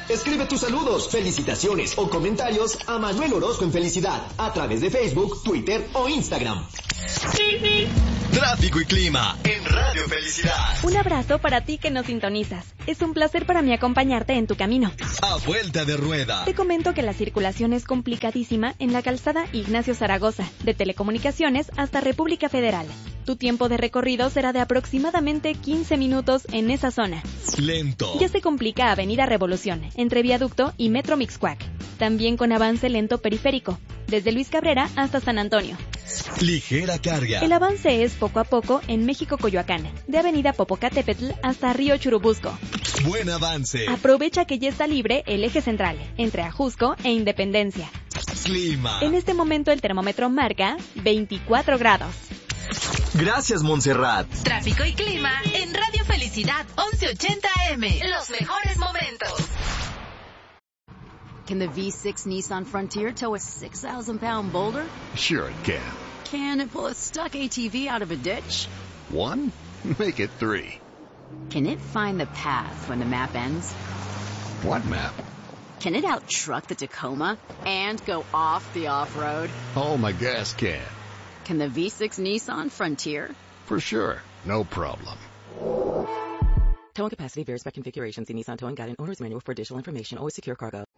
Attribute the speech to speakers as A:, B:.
A: Escribe tus saludos, felicitaciones o comentarios a Manuel Orozco en Felicidad a través de Facebook, Twitter o Instagram.
B: Tráfico y clima en Radio Felicidad.
C: Un abrazo para ti que nos sintonizas. Es un placer para mí acompañarte en tu camino.
B: A vuelta de rueda.
C: Te comento que la circulación es complicadísima en la calzada Ignacio Zaragoza, de Telecomunicaciones hasta República Federal. Tu tiempo de recorrido será de aproximadamente 15 minutos en esa zona.
B: Lento.
C: Ya se complica Avenida Revolución, entre Viaducto y Metro Mixcoac. También con avance lento periférico, desde Luis Cabrera hasta San Antonio.
B: Ligera carga.
C: El avance es poco a poco en México-Coyoacán, de Avenida Popocatépetl hasta Río Churubusco.
B: Buen avance.
C: Aprovecha que ya está libre el eje central, entre Ajusco e Independencia.
B: Clima.
C: En este momento el termómetro marca 24 grados.
B: Gracias, Montserrat.
D: Tráfico y clima en Radio Felicidad 1180 AM. Los mejores momentos.
E: Can the V6 Nissan Frontier tow a 6,000-pound boulder?
F: Sure it can.
E: Can it pull a stuck ATV out of a ditch?
F: 1? Make it 3.
E: Can it find the path when the map ends?
F: What map?
E: Can it out-truck the Tacoma and go off the off-road?
F: Oh, my gas can.
E: Can the V6 Nissan Frontier?
F: For sure. No problem.
G: Towing capacity varies by configuration. See Nissan Towing Guide and Owner's Manual for additional information. Always secure cargo.